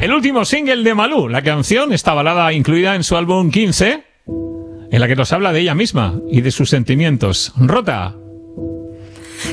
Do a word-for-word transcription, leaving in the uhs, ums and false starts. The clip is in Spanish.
El último single de Malú, la canción, esta balada incluida en su álbum quince, en la que nos habla de ella misma y de sus sentimientos. Rota.